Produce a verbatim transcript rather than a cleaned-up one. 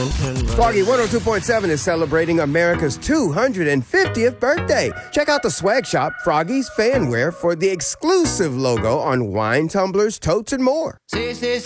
Froggy one oh two point seven is celebrating America's two hundred fiftieth birthday. Check out the swag shop, Froggy's Fanwear, for the exclusive logo on wine tumblers, totes, and more.